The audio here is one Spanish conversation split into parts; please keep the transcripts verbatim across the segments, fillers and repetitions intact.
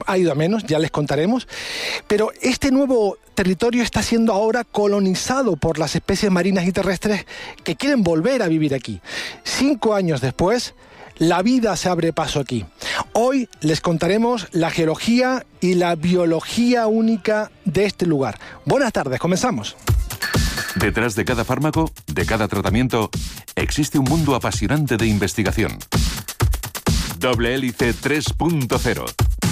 ha ido a menos, ya les contaremos, pero este nuevo territorio está siendo ahora colonizado por las especies marinas y terrestres que quieren volver a vivir aquí. Cinco años después, la vida se abre paso aquí. Hoy les contaremos la geología y la biología única de este lugar. Buenas tardes, comenzamos. Detrás de cada fármaco, de cada tratamiento, existe un mundo apasionante de investigación. Doble Hélice tres punto cero.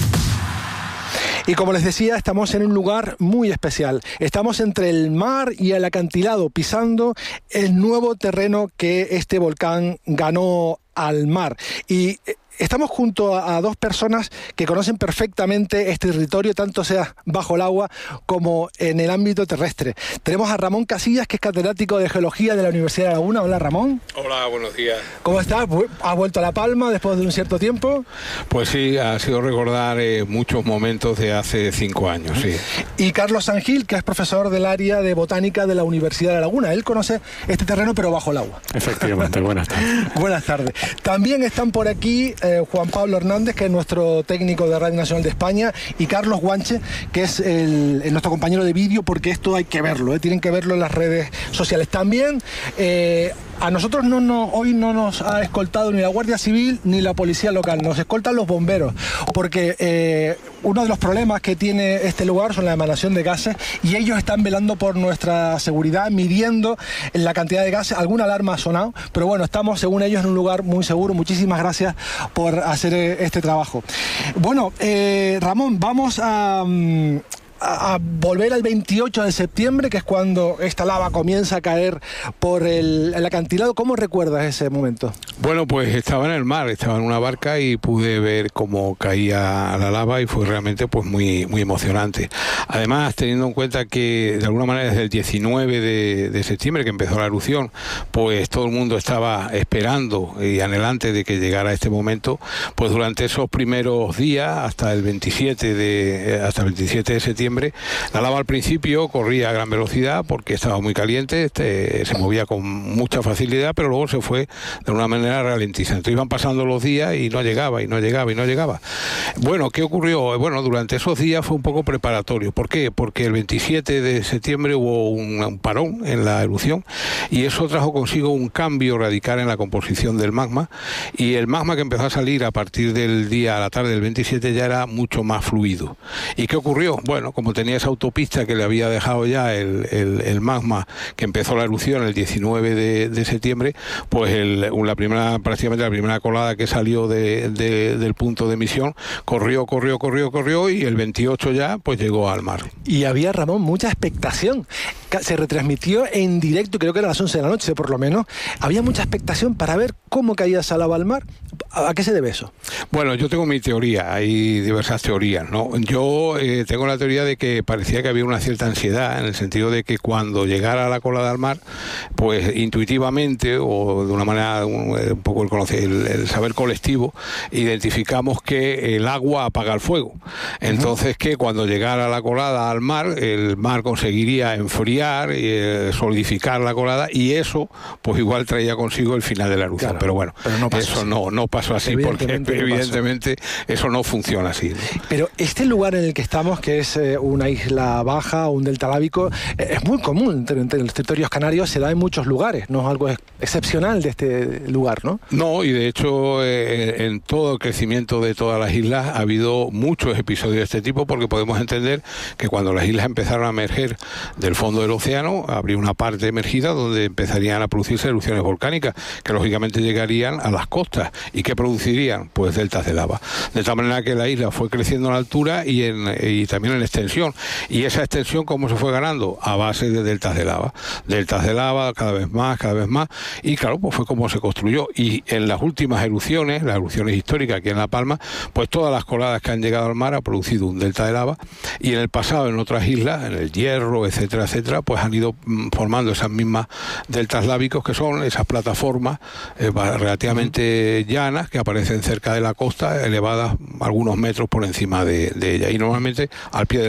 Y como les decía, estamos en un lugar muy especial. Estamos entre el mar y el acantilado, pisando el nuevo terreno que este volcán ganó al mar. Y estamos junto a, a dos personas que conocen perfectamente este territorio, tanto sea bajo el agua como en el ámbito terrestre. Tenemos a Ramón Casillas, que es catedrático de Geología de la Universidad de La Laguna. Hola, Ramón. Hola, buenos días. ¿Cómo estás? ¿Has vuelto a La Palma después de un cierto tiempo? Pues sí, ha sido recordar eh, muchos momentos de hace cinco años, sí. Y Carlos Sangil, que es profesor del área de Botánica de la Universidad de La Laguna. Él conoce este terreno, pero bajo el agua. Efectivamente, buenas tardes. Buenas tardes. También están por aquí eh, Juan Pablo Hernández, que es nuestro técnico de Radio Nacional de España, y Carlos Guanche, que es el, el nuestro compañero de vídeo, porque esto hay que verlo, ¿eh? Tienen que verlo en las redes sociales. También eh, a nosotros no, no, hoy no nos ha escoltado ni la Guardia Civil ni la Policía Local, nos escoltan los bomberos, porque eh, uno de los problemas que tiene este lugar son la emanación de gases, y ellos están velando por nuestra seguridad, midiendo la cantidad de gases. Alguna alarma ha sonado, pero bueno, estamos según ellos en un lugar muy seguro. Muchísimas gracias por hacer este trabajo. Bueno, eh, Ramón, vamos a... Um, a volver al veintiocho de septiembre, que es cuando esta lava comienza a caer por el, el acantilado. ¿Cómo recuerdas ese momento? Bueno, pues estaba en el mar, estaba en una barca y pude ver cómo caía la lava, y fue realmente pues muy, muy emocionante. Además, teniendo en cuenta que de alguna manera desde el diecinueve de septiembre, que empezó la erupción, pues todo el mundo estaba esperando y anhelante de que llegara este momento, pues durante esos primeros días, hasta el veintisiete de, hasta el veintisiete de septiembre, la lava al principio corría a gran velocidad porque estaba muy caliente, este, se movía con mucha facilidad, pero luego se fue de una manera ralentizada. Entonces iban pasando los días y no llegaba, y no llegaba, y no llegaba. Bueno, ¿qué ocurrió? Bueno, durante esos días fue un poco preparatorio. ¿Por qué? Porque el veintisiete de septiembre hubo un, un parón en la erupción, y eso trajo consigo un cambio radical en la composición del magma, y el magma que empezó a salir a partir del día a la tarde del veintisiete ya era mucho más fluido. ¿Y qué ocurrió? Bueno, como tenía esa autopista que le había dejado ya el, el, el magma que empezó la erupción el diecinueve de septiembre, pues el, la primera, prácticamente la primera colada que salió de, de, del punto de emisión corrió, corrió, corrió, corrió, y el veintiocho ya pues llegó al mar. Y había, Ramón, mucha expectación. Se retransmitió en directo, creo que era a las once de la noche por lo menos. Había mucha expectación para ver cómo caía esa lava al mar. ¿A qué se debe eso? Bueno, yo tengo mi teoría, hay diversas teorías, ¿no? Yo eh, tengo la teoría de que parecía que había una cierta ansiedad, en el sentido de que cuando llegara la colada al mar, pues intuitivamente, o de una manera un, un poco el, el, el saber colectivo, identificamos que el agua apaga el fuego. Entonces, que cuando llegara la colada al mar, el mar conseguiría enfriar, eh, solidificar la colada, y eso pues igual traía consigo el final de la erupción. Claro, pero bueno, pero no eso así. no no pasó así, evidentemente porque no evidentemente pasó. Eso no funciona así, ¿no? Pero este lugar en el que estamos, que es eh, una isla baja, un delta lábico, eh, es muy común entre, entre los territorios canarios, se da en muchos lugares, no es algo ex excepcional de este lugar, ¿no? No, y de hecho eh, en todo el crecimiento de todas las islas ha habido muchos episodios de este tipo, porque podemos entender que cuando las islas empezaron a emerger del fondo del océano, habría una parte emergida donde empezarían a producirse erupciones volcánicas, que lógicamente llegarían a las costas. ¿Y qué producirían? Pues deltas de lava. De tal manera que la isla fue creciendo en altura y, en, y también en extensión. ¿Y esa extensión cómo se fue ganando? A base de deltas de lava. Deltas de lava cada vez más, cada vez más. Y claro, pues fue como se construyó. Y en las últimas erupciones, las erupciones históricas aquí en La Palma, pues todas las coladas que han llegado al mar han producido un delta de lava. Y en el pasado, en otras islas, en el Hierro, etcétera, etcétera, pues han ido formando esas mismas deltas lábicos, que son esas plataformas eh, relativamente llanas que aparecen cerca de la costa, elevadas algunos metros por encima de, de ella, y normalmente al pie de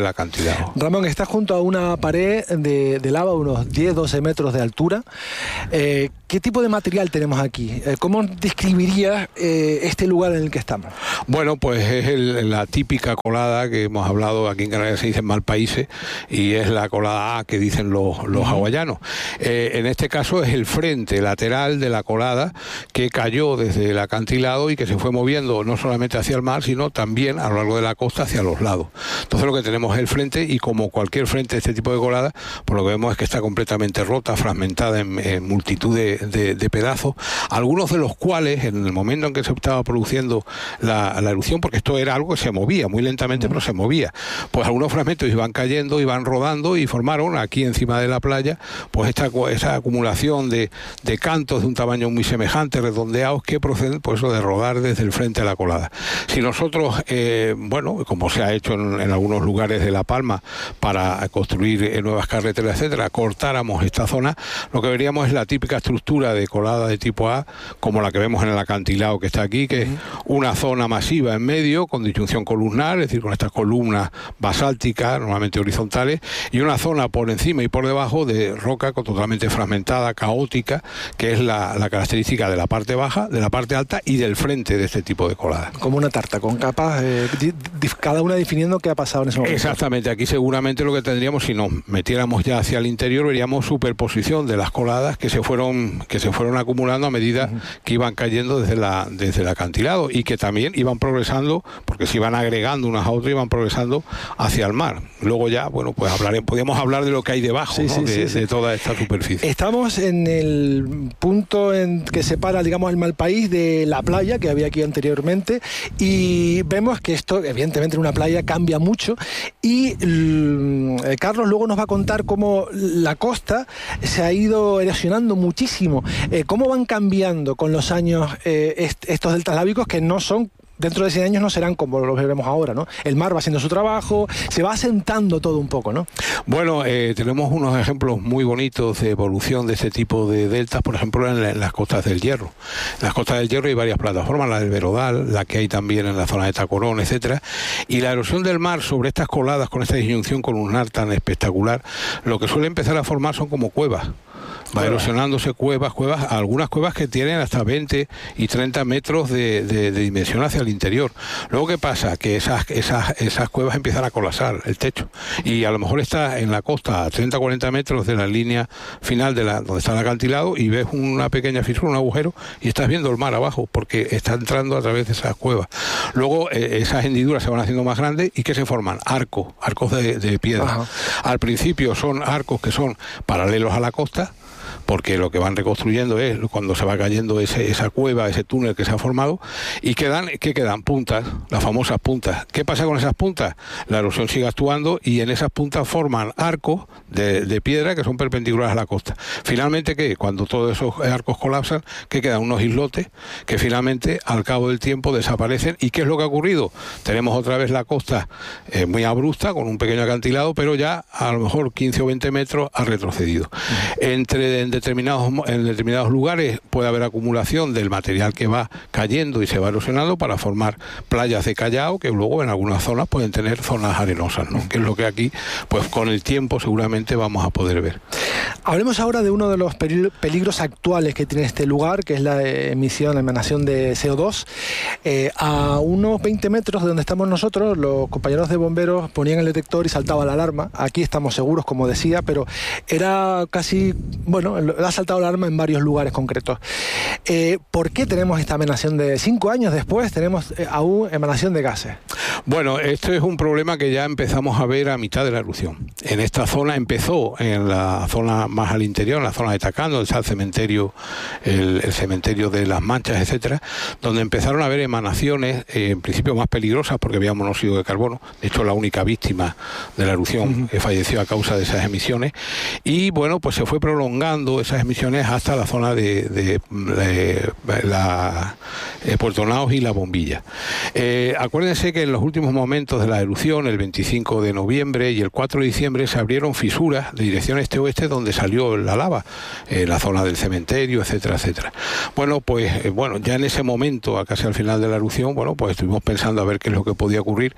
del acantilado. Ramón, estás junto a una pared de, de lava de unos diez doce metros de altura. Eh, ¿Qué tipo de material tenemos aquí? Eh, ¿Cómo describirías eh, este lugar en el que estamos? Bueno, pues es el, la típica colada que hemos hablado, aquí en Canarias se dice Malpaíse, y es la colada A que dicen los, los hawaianos. Eh, en este caso es el frente lateral de la colada que cayó desde el acantilado y que se fue moviendo no solamente hacia el mar, sino también a lo largo de la costa hacia los lados. Entonces lo que tenemos es el frente, y como cualquier frente de este tipo de colada, pues lo que vemos es que está completamente rota, fragmentada en, en multitud de, de, de pedazos, algunos de los cuales en el momento en que se estaba produciendo la, la erupción, porque esto era algo que se movía muy lentamente, pero se movía, pues algunos fragmentos iban cayendo, iban rodando y formaron aquí encima de la playa pues esta, esa acumulación de, de cantos de un tamaño muy semejante, redondeados, que proceden pues eso de rodar desde el frente de la colada. Si nosotros, eh, bueno, como se ha hecho en, en algunos lugares de La Palma para construir eh, nuevas carreteras, etcétera, cortáramos esta zona, lo que veríamos es la típica estructura de colada de tipo A, como la que vemos en el acantilado que está aquí, que es una zona masiva en medio, con disyunción columnar, es decir, con estas columnas basálticas, normalmente horizontales, y una zona por encima y por debajo de roca totalmente fragmentada, caótica, que es la, la característica de la parte baja, de la parte alta y del frente de este tipo de colada. Como una tarta, con capas, eh, di, di, cada una definiendo qué ha pasado en ese momento. Exactamente, aquí seguramente lo que tendríamos, si nos metiéramos ya hacia el interior, veríamos superposición de las coladas que se fueron, que se fueron acumulando a medida uh-huh. que iban cayendo desde, la, desde el acantilado, y que también iban progresando, porque se iban agregando unas a otras, iban progresando hacia el mar. Luego ya, bueno, pues hablaré, podríamos hablar de lo que hay debajo, sí, ¿no? sí, de, sí, sí. de toda esta superficie. Estamos en el punto en que separa, digamos, el Malpaís de la playa que había aquí anteriormente, y vemos que esto, evidentemente, en una playa cambia mucho, y eh, Carlos luego nos va a contar cómo la costa se ha ido erosionando muchísimo, eh, cómo van cambiando con los años eh, est estos deltas lábicos, que no son, dentro de cien años no serán como los veremos ahora, ¿no? El mar va haciendo su trabajo, se va asentando todo un poco, ¿no? Bueno, eh, tenemos unos ejemplos muy bonitos de evolución de este tipo de deltas, por ejemplo, en, la, en las costas del Hierro. En las costas del Hierro hay varias plataformas, la del Verodal, la que hay también en la zona de Tacorón, etcétera. Y la erosión del mar sobre estas coladas, con esta disyunción columnar tan espectacular, lo que suele empezar a formar son como cuevas. Va erosionándose cuevas, cuevas, algunas cuevas que tienen hasta veinte y treinta metros de, de, de dimensión hacia el interior. Luego, ¿qué pasa? Que esas, esas, esas cuevas empiezan a colapsar el techo, y a lo mejor está en la costa a treinta a cuarenta metros de la línea final de la, donde está el acantilado, y ves una pequeña fisura, un agujero, y estás viendo el mar abajo, porque está entrando a través de esas cuevas. Luego eh, esas hendiduras se van haciendo más grandes, y ¿qué se forman? Arcos, arcos de, de piedra. Ajá. Al principio son arcos que son paralelos a la costa, porque lo que van reconstruyendo es cuando se va cayendo ese, esa cueva, ese túnel que se ha formado, y quedan, ¿qué quedan? Puntas, las famosas puntas. ¿Qué pasa con esas puntas? La erosión sigue actuando, y en esas puntas forman arcos de, de piedra que son perpendiculares a la costa. Finalmente, ¿qué? Cuando todos esos arcos colapsan, ¿qué quedan? Unos islotes que finalmente, al cabo del tiempo, desaparecen. ¿Y qué es lo que ha ocurrido? Tenemos otra vez la costa eh, muy abrupta, con un pequeño acantilado, pero ya a lo mejor quince o veinte metros ha retrocedido. Uh-huh. Entre en determinados, en determinados lugares puede haber acumulación del material que va cayendo y se va erosionando para formar playas de callao, que luego en algunas zonas pueden tener zonas arenosas, ¿no? Que es lo que aquí, pues con el tiempo seguramente vamos a poder ver. Hablemos ahora de uno de los peligros actuales que tiene este lugar, que es la emisión, la emanación de C O dos. Eh, a unos veinte metros de donde estamos nosotros, los compañeros de bomberos ponían el detector y saltaba la alarma. Aquí estamos seguros, como decía, pero era casi, bueno, ha saltado la alarma en varios lugares concretos. Eh, ¿Por qué tenemos esta emanación de cinco años después? Tenemos eh, aún emanación de gases. Bueno, esto es un problema que ya empezamos a ver a mitad de la erupción. En esta zona empezó, en la zona más al interior, en la zona de Tacán, donde está el cementerio, el, el cementerio de las Manchas, etcétera, donde empezaron a haber emanaciones, eh, en principio más peligrosas, porque había monóxido de carbono. De hecho, la única víctima de la erupción uh-huh. falleció a causa de esas emisiones. Y bueno, pues se fue prolongando llevando esas emisiones hasta la zona de, de, de, de la eh, Puerto Naos y La Bombilla. Eh, acuérdense que en los últimos momentos de la erupción, el veinticinco de noviembre y el cuatro de diciembre, se abrieron fisuras de dirección este-oeste donde salió la lava, eh, la zona del cementerio, etcétera, etcétera. Bueno, pues eh, bueno, ya en ese momento, casi al final de la erupción, bueno, pues estuvimos pensando a ver qué es lo que podía ocurrir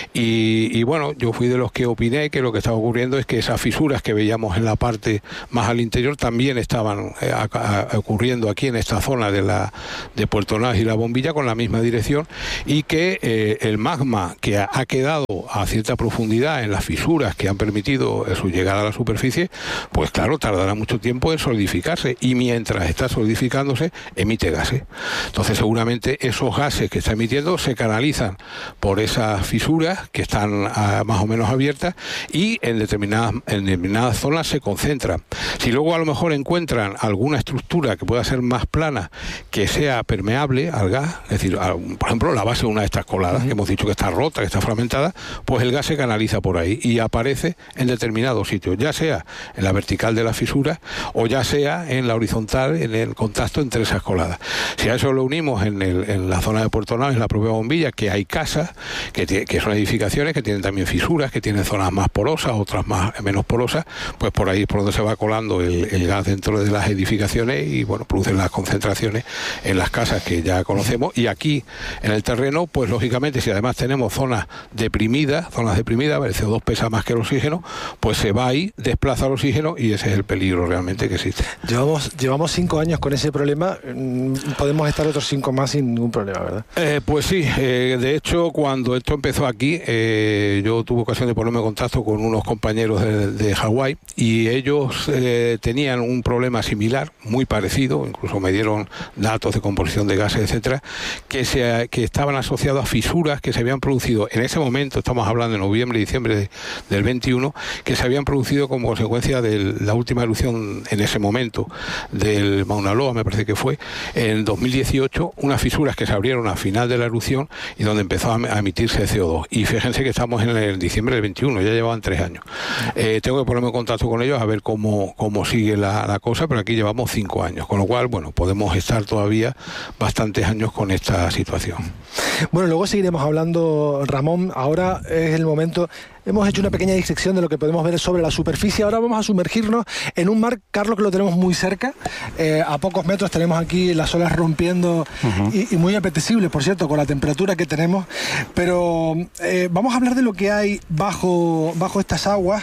y, y bueno, yo fui de los que opiné que lo que estaba ocurriendo es que esas fisuras que veíamos en la parte más al interior también estaban eh, a, a, ocurriendo aquí en esta zona de la de Puerto Naos y La Bombilla con la misma dirección y que eh, el magma que ha, ha quedado a cierta profundidad en las fisuras que han permitido eh, su llegada a la superficie, pues claro, tardará mucho tiempo en solidificarse y mientras está solidificándose emite gases. Entonces seguramente esos gases que está emitiendo se canalizan por esas fisuras que están a, más o menos abiertas y en determinadas, en determinadas zonas se concentran. Si luego a lo mejor encuentran alguna estructura que pueda ser más plana, que sea permeable al gas, es decir, a, por ejemplo, la base de una de estas coladas, uh-huh. que hemos dicho que está rota, que está fragmentada, pues el gas se canaliza por ahí y aparece en determinados sitios, ya sea en la vertical de la fisura o ya sea en la horizontal, en el contacto entre esas coladas. Si a eso lo unimos en, el, en la zona de Puerto Naos, en la propia Bombilla, que hay casas, que, tiene, que son edificaciones que tienen también fisuras, que tienen zonas más porosas, otras más menos porosas, pues por ahí es por donde se va colando el, el gas dentro de las edificaciones y bueno, producen las concentraciones en las casas que ya conocemos y aquí en el terreno, pues lógicamente si además tenemos zonas deprimidas, zonas deprimidas, el C O dos pesa más que el oxígeno, pues se va ahí, desplaza el oxígeno y ese es el peligro realmente que existe. Llevamos, llevamos cinco años con ese problema, podemos estar otros cinco más sin ningún problema, ¿verdad? Eh, pues sí, eh, de hecho cuando esto empezó aquí, eh, yo tuve ocasión de ponerme en contacto con unos compañeros de, de Hawái y ellos eh, tenían un problema similar, muy parecido, incluso me dieron datos de composición de gases, etcétera, que, se, que estaban asociados a fisuras que se habían producido en ese momento, estamos hablando de noviembre y diciembre de, del veintiuno, que se habían producido como consecuencia de la última erupción en ese momento del Mauna Loa, me parece que fue, en dos mil dieciocho, unas fisuras que se abrieron a final de la erupción y donde empezó a emitirse C O dos. Y fíjense que estamos en el diciembre del veintiuno, ya llevaban tres años. Eh, tengo que ponerme en contacto con ellos a ver cómo, cómo sigue la, la cosa, pero aquí llevamos cinco años, con lo cual, bueno, podemos estar todavía bastantes años con esta situación. Bueno, luego seguiremos hablando, Ramón. Ahora es el momento. Hemos hecho una pequeña disección de lo que podemos ver sobre la superficie. Ahora vamos a sumergirnos en un mar, Carlos, que lo tenemos muy cerca. Eh, a pocos metros tenemos aquí las olas rompiendo uh-huh. y, y muy apetecible, por cierto, con la temperatura que tenemos. Pero eh, vamos a hablar de lo que hay bajo, bajo estas aguas,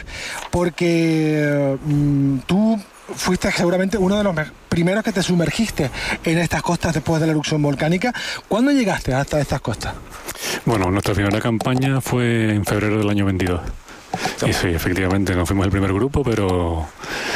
porque mm, tú fuiste seguramente uno de los primeros que te sumergiste en estas costas después de la erupción volcánica. ¿Cuándo llegaste hasta estas costas? Bueno, nuestra primera campaña fue en febrero del año veintidós. Sí. Y sí, efectivamente, no fuimos el primer grupo, pero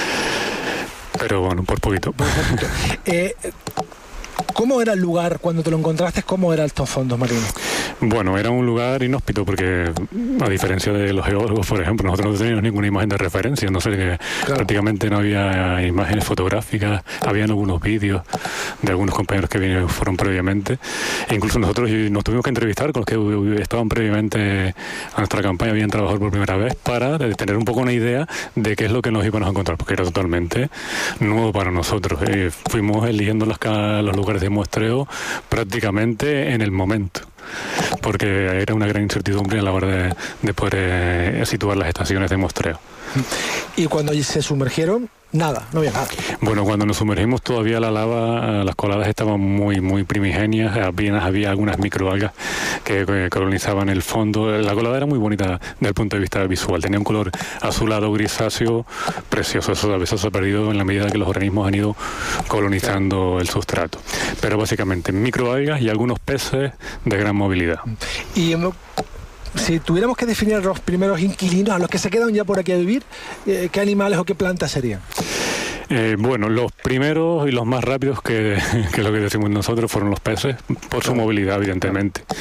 pero bueno, por poquito. Por poquito. Eh, ¿Cómo era el lugar cuando te lo encontraste? ¿Cómo eran estos fondos marinos? Bueno, era un lugar inhóspito porque, a diferencia de los geólogos, por ejemplo, nosotros no teníamos ninguna imagen de referencia, no sé, que claro. prácticamente no había imágenes fotográficas, habían algunos vídeos de algunos compañeros que vinieron, fueron previamente, e incluso nosotros nos tuvimos que entrevistar con los que estaban previamente a nuestra campaña, habían trabajado por primera vez para tener un poco una idea de qué es lo que nos íbamos a encontrar, porque era totalmente nuevo para nosotros. Eh, fuimos eligiendo los, los lugares de muestreo prácticamente en el momento, porque era una gran incertidumbre a la hora de, de poder eh, situar las estaciones de muestreo. Y cuando se sumergieron, nada, no había nada. Bueno, cuando nos sumergimos todavía la lava, las coladas estaban muy muy primigenias, había, había algunas microalgas que, que colonizaban el fondo. La colada era muy bonita desde el punto de vista visual, tenía un color azulado grisáceo precioso. Eso a veces se ha perdido en la medida que los organismos han ido colonizando el sustrato. Pero básicamente microalgas y algunos peces de gran movilidad. Y si tuviéramos que definir a los primeros inquilinos, a los que se quedan ya por aquí a vivir, eh, ¿qué animales o qué plantas serían? Eh, bueno, los primeros y los más rápidos, que, que es lo que decimos nosotros, fueron los peces, por su movilidad, evidentemente.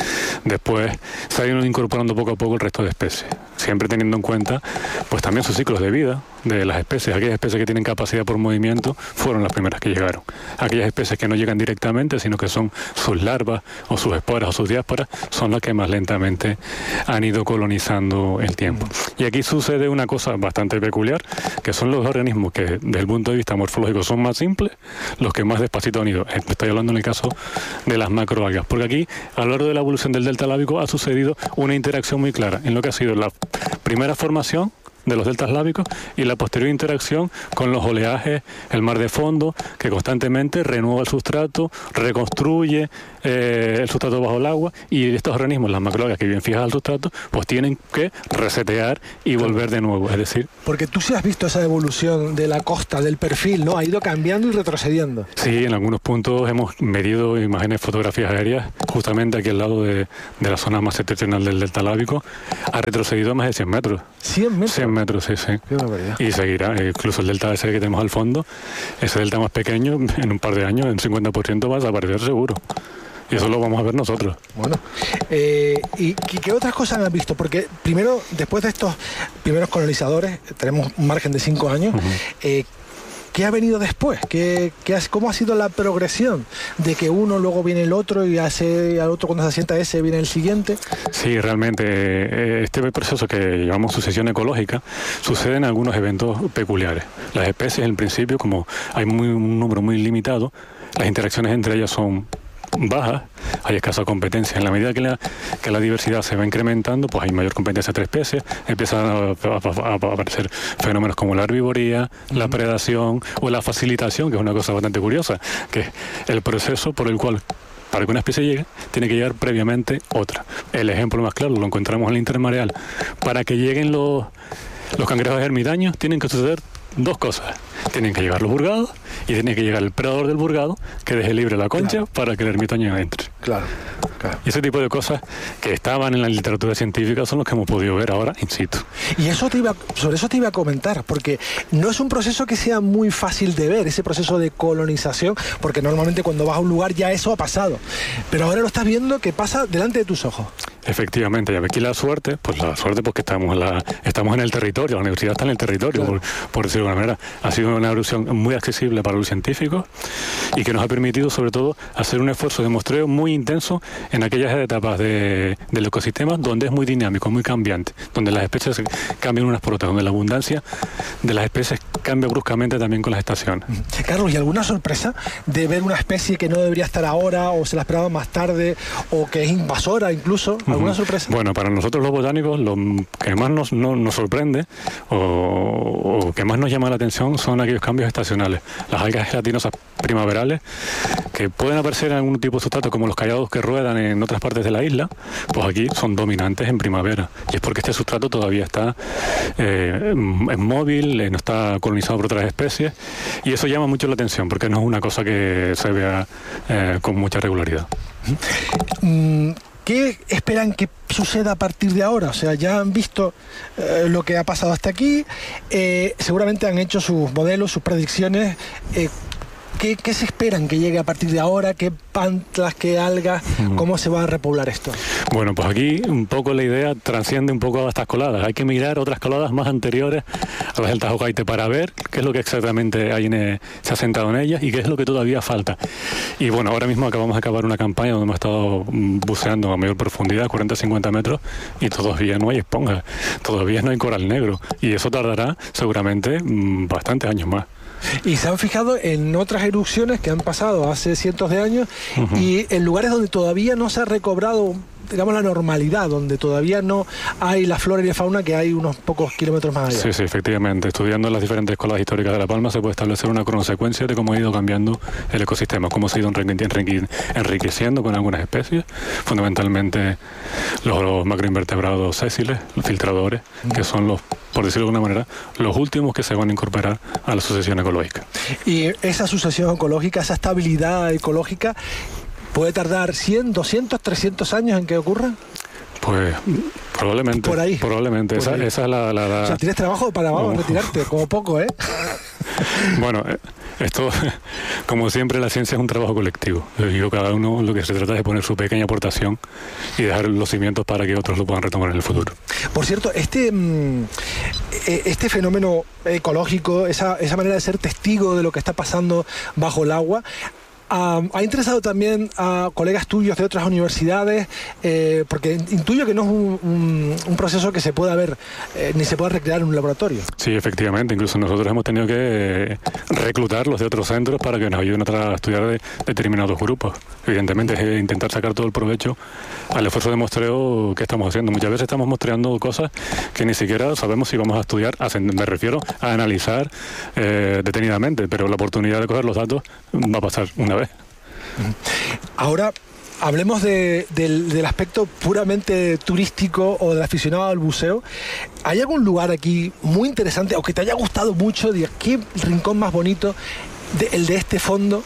Después se ha ido incorporando poco a poco el resto de especies, siempre teniendo en cuenta pues también sus ciclos de vida de las especies. Aquellas especies que tienen capacidad por movimiento fueron las primeras que llegaron. Aquellas especies que no llegan directamente, sino que son sus larvas o sus esporas o sus diásporas, son las que más lentamente han ido colonizando el tiempo. Y aquí sucede una cosa bastante peculiar, que son los organismos que desde el punto de vista morfológico son más simples, los que más despacito han ido. Estoy hablando en el caso de las macroalgas, porque aquí a lo largo de la evolución del delta lábico ha sucedido una interacción muy clara en lo que ha sido la primera formación de los deltas lábicos y la posterior interacción con los oleajes, el mar de fondo, que constantemente renueva el sustrato, reconstruye eh, el sustrato bajo el agua, y estos organismos, las macroalgas que viven fijas al sustrato, pues tienen que resetear y volver de nuevo, es decir... Porque tú sí has visto esa evolución de la costa, del perfil, ¿no? Ha ido cambiando y retrocediendo. Sí, en algunos puntos hemos medido imágenes, fotografías aéreas, justamente aquí al lado de, de la zona más septentrional del delta lábico, ha retrocedido más de cien metros. ¿cien metros? cien metros, sí, sí. Qué barbaridad. Y seguirá, incluso el delta ese que tenemos al fondo, ese delta más pequeño, en un par de años, en cincuenta por ciento va a desaparecer seguro. Y eso lo vamos a ver nosotros. Bueno, eh, ¿y qué otras cosas han visto? Porque primero, después de estos primeros colonizadores, tenemos un margen de cinco años, uh-huh. eh, ¿qué ha venido después? ¿Qué, qué ha, ¿Cómo ha sido la progresión de que uno, luego viene el otro y hace al otro, cuando se asienta ese, viene el siguiente? Sí, realmente este proceso que llamamos sucesión ecológica sucede en algunos eventos peculiares. Las especies, en principio, como hay muy, un número muy limitado, las interacciones entre ellas son bajas, hay escasa competencia. En la medida que la, que la diversidad se va incrementando, pues hay mayor competencia entre especies, empiezan a, a, a aparecer fenómenos como la herbivoría, uh-huh. la predación o la facilitación, que es una cosa bastante curiosa, que es el proceso por el cual, para que una especie llegue, tiene que llegar previamente otra. El ejemplo más claro lo encontramos en el intermareal. Para que lleguen los, los cangrejos ermitaños, tienen que suceder dos cosas. Tienen que llegar los burgados y tiene que llegar el predador del burgado que deje libre la concha, claro, para que el ermitaño entre. Claro, claro. Y ese tipo de cosas que estaban en la literatura científica son los que hemos podido ver ahora in situ. Y eso te iba, sobre eso te iba a comentar, porque no es un proceso que sea muy fácil de ver, ese proceso de colonización, porque normalmente cuando vas a un lugar ya eso ha pasado. Pero ahora lo estás viendo que pasa delante de tus ojos. Efectivamente, y aquí la suerte, pues la suerte porque estamos en, la, estamos en el territorio, la universidad está en el territorio, claro, por, por decirlo de alguna manera. Ha sido una evolución muy accesible para los científicos y que nos ha permitido, sobre todo, hacer un esfuerzo de muestreo muy intenso en aquellas etapas de, del ecosistema donde es muy dinámico, muy cambiante, donde las especies cambian unas por otras, donde la abundancia de las especies cambia bruscamente también con las estaciones. Carlos, ¿y alguna sorpresa de ver una especie que no debería estar ahora o se la esperaba más tarde o que es invasora incluso? ¿Alguna uh-huh. sorpresa? Bueno, para nosotros los botánicos lo que más nos, no, nos sorprende o, o que más nos llama la atención son aquellos cambios estacionales. Las algas gelatinosas primaverales que pueden aparecer en algún tipo de sustrato como los callados que ruedan en otras partes de la isla, pues aquí son dominantes en primavera. Y es porque este sustrato todavía está eh, es móvil, eh, no está colonizado por otras especies, y eso llama mucho la atención porque no es una cosa que se vea eh, con mucha regularidad. ¿Qué esperan que suceda a partir de ahora? O sea, ya han visto eh, lo que ha pasado hasta aquí, eh, seguramente han hecho sus modelos, sus predicciones. Eh, ¿qué, ¿Qué se esperan que llegue a partir de ahora? ¿Qué plantas, qué algas? ¿Cómo se va a repoblar esto? Bueno, pues aquí un poco la idea trasciende un poco a estas coladas. Hay que mirar otras coladas más anteriores a las del Tajo Caite para ver qué es lo que exactamente hay en, se ha sentado en ellas y qué es lo que todavía falta. Y bueno, ahora mismo acabamos de acabar una campaña donde hemos estado buceando a mayor profundidad, cuarenta a cincuenta metros, y todavía no hay esponja, todavía no hay coral negro, y eso tardará seguramente mmm, bastantes años más. Y se han fijado en otras erupciones que han pasado hace cientos de años, uh-huh. y en lugares donde todavía no se ha recobrado, digamos, la normalidad, donde todavía no hay la flora y la fauna que hay unos pocos kilómetros más allá. Sí, sí, efectivamente. Estudiando las diferentes escuelas históricas de La Palma se puede establecer una cronosecuencia de cómo ha ido cambiando el ecosistema, cómo se ha ido enriqueciendo con algunas especies, fundamentalmente los, los macroinvertebrados sésiles, los filtradores, uh-huh. que son los, por decirlo de alguna manera, los últimos que se van a incorporar a la sucesión ecológica. Y esa sucesión ecológica, esa estabilidad ecológica, ¿puede tardar cien, doscientos, trescientos años en que ocurra? Pues probablemente. Por ahí. Probablemente. Por esa, ahí. esa es la, la, la... O sea, tienes trabajo para vamos, oh. retirarte, como poco, ¿eh? Bueno, Esto, como siempre, la ciencia es un trabajo colectivo. Yo digo, cada uno lo que se trata es de poner su pequeña aportación y dejar los cimientos para que otros lo puedan retomar en el futuro. Por cierto, este, este fenómeno ecológico, esa, esa manera de ser testigo de lo que está pasando bajo el agua, Uh, ha interesado también a colegas tuyos de otras universidades, eh, porque intuyo que no es un, un, un proceso que se pueda ver eh, ni se pueda recrear en un laboratorio. Sí, efectivamente. Incluso nosotros hemos tenido que eh, reclutarlos de otros centros para que nos ayuden a estudiar de determinados grupos. Evidentemente es intentar sacar todo el provecho al esfuerzo de muestreo que estamos haciendo. Muchas veces estamos muestreando cosas que ni siquiera sabemos si vamos a estudiar, a, me refiero a analizar eh, detenidamente, pero la oportunidad de coger los datos va a pasar una vez. Ahora hablemos de, del, del aspecto puramente turístico o del aficionado al buceo. ¿Hay algún lugar aquí muy interesante o que te haya gustado mucho? Digas, ¿qué rincón más bonito? De, el de este fondo,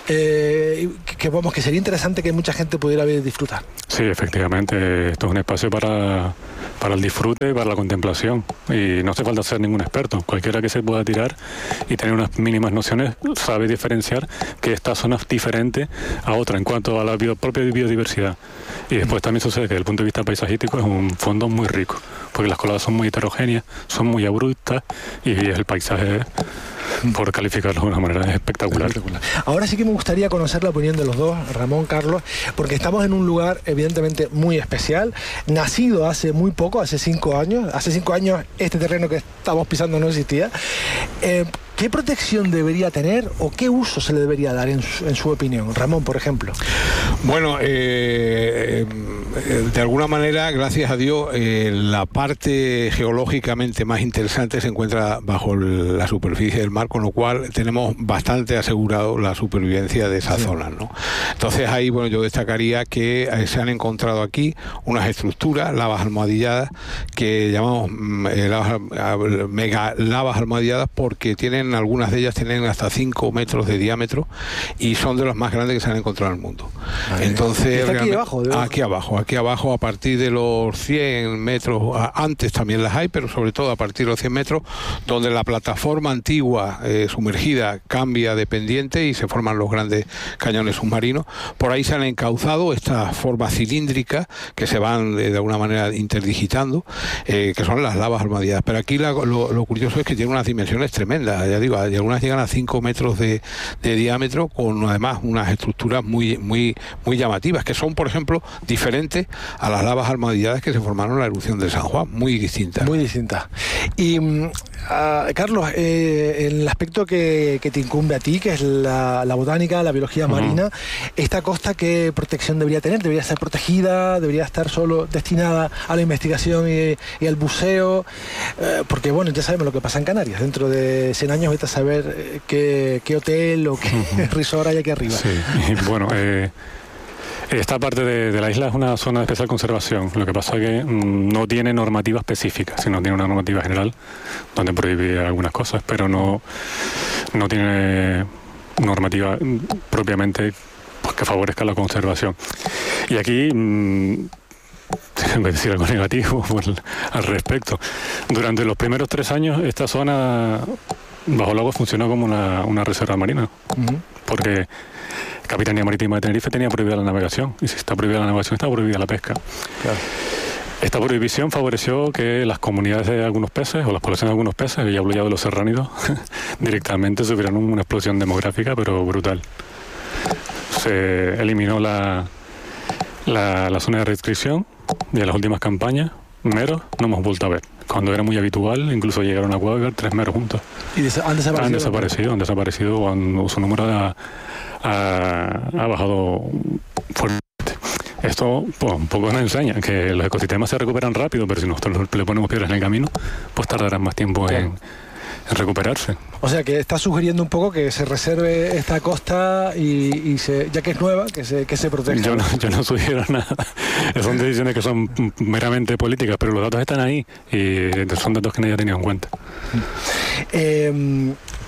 eh, que, vamos, que sería interesante que mucha gente pudiera ver y disfrutar. Sí, efectivamente, esto es un espacio para, para el disfrute, para la contemplación, y no hace falta ser ningún experto. Cualquiera que se pueda tirar y tener unas mínimas nociones sabe diferenciar que esta zona es diferente a otra en cuanto a la bio, propia biodiversidad. Y después también sucede que desde el punto de vista paisajístico es un fondo muy rico, porque las coladas son muy heterogéneas, son muy abruptas, y el paisaje, por calificarlo de una manera, es espectacular. espectacular. Ahora sí que me gustaría conocer la opinión de los dos, Ramón, Carlos, porque estamos en un lugar evidentemente muy especial, nacido hace muy poco, hace cinco años. Hace cinco años este terreno que estamos pisando no existía. Eh, ¿Qué protección debería tener o qué uso se le debería dar en su, en su opinión? Ramón, por ejemplo. Bueno, eh, de alguna manera, gracias a Dios, eh, la parte geológicamente más interesante se encuentra bajo la superficie del mar, con lo cual tenemos bastante asegurado la supervivencia de esa sí. zona, ¿no? Entonces ahí, bueno, yo destacaría que se han encontrado aquí unas estructuras, lavas almohadilladas, que llamamos eh, lavas, mega lavas almohadilladas, porque tienen, algunas de ellas tienen hasta cinco metros de diámetro y son de las más grandes que se han encontrado en el mundo. Vale. Entonces, ¿Está aquí abajo? ¿De aquí abajo, aquí abajo a partir de los cien metros, antes también las hay, pero sobre todo a partir de los cien metros, donde la plataforma antigua eh, sumergida cambia de pendiente y se forman los grandes cañones submarinos. Por ahí se han encauzado estas formas cilíndricas que se van de, de alguna manera interdigitando, eh, que son las lavas almohadilladas. Pero aquí la, lo, lo curioso es que tienen unas dimensiones tremendas, ya digo, algunas llegan a cinco metros de, de diámetro, con además unas estructuras muy, muy, muy llamativas, que son, por ejemplo, diferentes a las lavas almohadilladas que se formaron en la erupción de San Juan, muy distintas. Muy distintas. Y, uh, Carlos, eh, el aspecto que, que te incumbe a ti, que es la, la botánica, la biología uh-huh. marina, ¿esta costa qué protección debería tener? ¿Debería ser protegida? ¿Debería estar solo destinada a la investigación y, y al buceo? Eh, porque, bueno, ya sabemos lo que pasa en Canarias. Dentro de cien años vete a saber qué, qué hotel o qué uh-huh. resort hay aquí arriba. Sí, y bueno, eh... esta parte de, de la isla es una zona de especial conservación. Lo que pasa es que mmm, no tiene normativa específica, sino tiene una normativa general donde prohíbe algunas cosas, pero no, no tiene normativa propiamente pues, que favorezca la conservación. Y aquí mmm, tengo que decir algo negativo por, al respecto. Durante los primeros tres años esta zona bajo el agua funcionó como una, una reserva marina, uh-huh. porque Capitanía Marítima de Tenerife tenía prohibida la navegación, y si está prohibida la navegación está prohibida la pesca. Claro. Esta prohibición favoreció que las comunidades de algunos peces, o las poblaciones de algunos peces, ya hablo ya de los serránidos, directamente sufrieron una explosión demográfica, pero brutal. Se eliminó la, la, la zona de restricción, y en las últimas campañas, meros no hemos vuelto a ver. Cuando era muy habitual, incluso llegaron a Cueva y ver tres meros juntos. ¿Y des- han desaparecido? Han desaparecido, han desaparecido, han, su número ha, ha, ha bajado fuerte. Esto pues, un poco nos enseña que los ecosistemas se recuperan rápido, pero si nosotros le ponemos piedras en el camino, pues tardarán más tiempo claro. en, en recuperarse. O sea, que está sugiriendo un poco que se reserve esta costa y, y se, ya que es nueva, que se, que se proteja. Yo no, yo no sugiero nada. Son decisiones que son meramente políticas, pero los datos están ahí y son datos que nadie ha tenido en cuenta. Eh,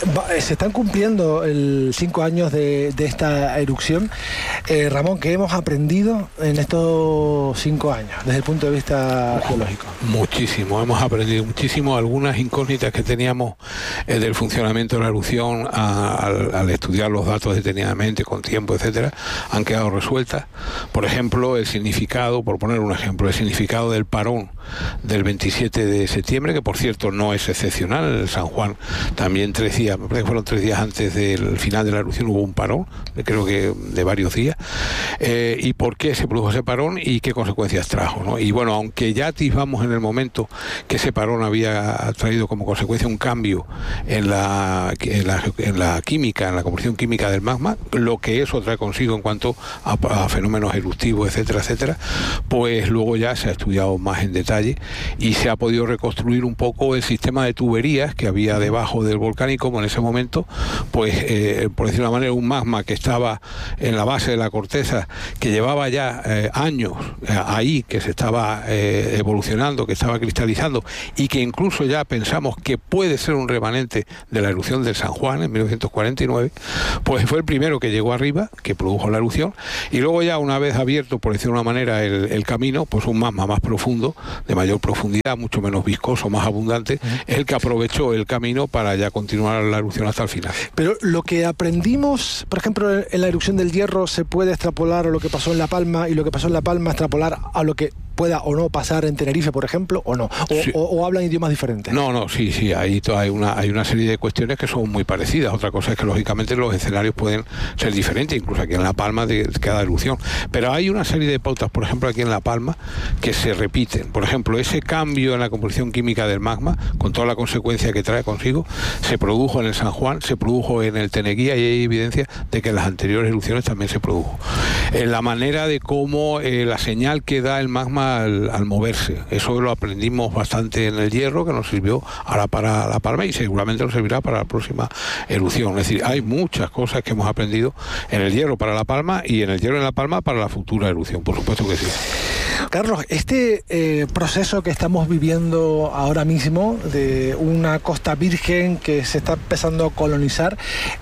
Se están cumpliendo el cinco años de, de esta erupción. Eh, Ramón, ¿qué hemos aprendido en estos cinco años desde el punto de vista geológico? Muchísimo, hemos aprendido muchísimo. Algunas incógnitas que teníamos eh, del funcionamiento de la erupción a, al, al estudiar los datos detenidamente, con tiempo, etcétera, han quedado resueltas. Por ejemplo, el significado, por poner un ejemplo, el significado del parón del veintisiete de septiembre, que por cierto no es excepcional. En el San Juan también tres días, me parece que fueron tres días antes del final de la erupción, hubo un parón, creo que de varios días. Eh, ¿Y por qué se produjo ese parón y qué consecuencias trajo, ¿no? Y bueno, aunque ya atisbamos en el momento que ese parón había traído como consecuencia un cambio en la, en la, en la química, en la composición química del magma, lo que eso trae consigo en cuanto a, a fenómenos eruptivos, etcétera, etcétera, pues luego ya se ha estudiado más en detalle y se ha podido reconstruir un poco el sistema de tuberías que había debajo del volcán, y como en ese momento, pues eh, por decirlo de una manera, un magma que estaba en la base de la corteza, que llevaba ya eh, años eh, ahí, que se estaba eh, evolucionando, que estaba cristalizando, y que incluso ya pensamos que puede ser un remanente de la erupción del San Juan en mil novecientos cuarenta y nueve, pues fue el primero que llegó arriba, que produjo la erupción, y luego ya una vez abierto, por decirlo de una manera, el, el camino, pues un magma más profundo, de mayor profundidad, mucho menos viscoso, más abundante, uh-huh. es el que aprovechó el camino para ya continuar la erupción hasta el final. Pero lo que aprendimos, por ejemplo, en la erupción del Hierro, se puede extrapolar a lo que pasó en La Palma, y lo que pasó en La Palma extrapolar a lo que pueda o no pasar en Tenerife, por ejemplo, o no, o, sí. o, o hablan idiomas diferentes. No, no, sí, sí, hay, hay, una, hay una serie de cuestiones que son muy parecidas. Otra cosa es que lógicamente los escenarios pueden ser diferentes, incluso aquí en La Palma de cada erupción. Pero hay una serie de pautas, por ejemplo, aquí en La Palma, que se repiten. Por ejemplo, ese cambio en la composición química del magma, con toda la consecuencia que trae consigo, se produjo en el San Juan, se produjo en el Teneguía, y hay evidencia de que en las anteriores erupciones también se produjo. En la manera de cómo eh, la señal que da el magma Al, al moverse, eso lo aprendimos bastante en el Hierro, que nos sirvió ahora para La Palma y seguramente nos servirá para la próxima erupción. Es decir, hay muchas cosas que hemos aprendido en el Hierro para La Palma y en el Hierro en La Palma para la futura erupción, por supuesto que sí. Carlos, este eh, proceso que estamos viviendo ahora mismo de una costa virgen que se está empezando a colonizar,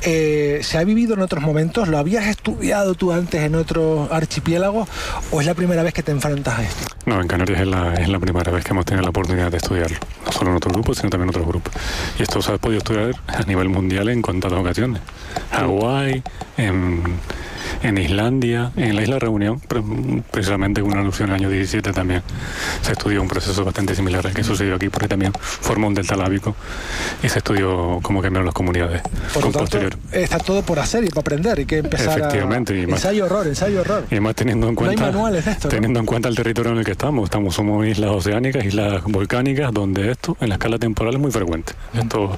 eh, ¿se ha vivido en otros momentos? ¿Lo habías estudiado tú antes en otros archipiélagos o es la primera vez que te enfrentas a esto? No, en Canarias es la, es la primera vez que hemos tenido la oportunidad de estudiarlo, no solo en otros grupos, sino también en otros grupos. Y esto se ha podido estudiar a nivel mundial en contadas ocasiones. Hawái, en... en Islandia, en la isla Reunión, precisamente una erupción en el año diecisiete también se estudió un proceso bastante similar al que sucedió aquí, porque también formó un delta lábico y se estudió cómo cambiaron las comunidades. Por lo tanto, está todo por hacer y para aprender, hay que empezar. Efectivamente, a... y más, ensayo horror, ensayo horror. Y más teniendo en cuenta, no hay manuales de esto, ¿no? Teniendo en cuenta el territorio en el que estamos, estamos somos islas oceánicas, islas volcánicas, donde esto en la escala temporal es muy frecuente. Esto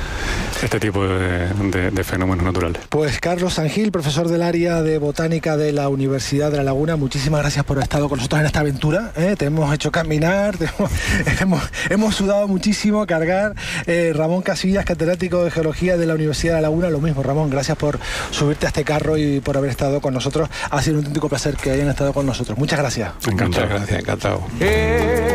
este tipo de, de, de fenómenos naturales. Pues Carlos Sangil, profesor del área de botánica de la Universidad de La Laguna, muchísimas gracias por haber estado con nosotros en esta aventura, ¿eh? Te hemos hecho caminar, te hemos, hemos, hemos sudado muchísimo, cargar. eh, Ramón Casillas, catedrático de Geología de la Universidad de La Laguna, lo mismo. Ramón, gracias por subirte a este carro y por haber estado con nosotros. Ha sido un auténtico placer que hayan estado con nosotros. Muchas gracias. Encantado. Muchas gracias, encantado.